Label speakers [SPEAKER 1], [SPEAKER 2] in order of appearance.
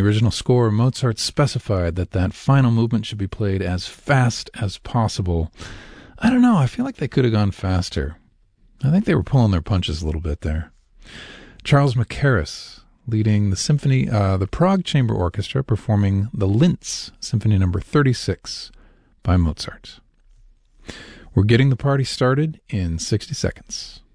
[SPEAKER 1] original score, Mozart specified that final movement should be played as fast as possible. I don't know, I feel like they could have gone faster. I think they were pulling their punches a little bit there. Charles Mackerras leading the Prague Chamber Orchestra, performing the Linz Symphony No. 36 by Mozart. We're getting the party started in 60 seconds.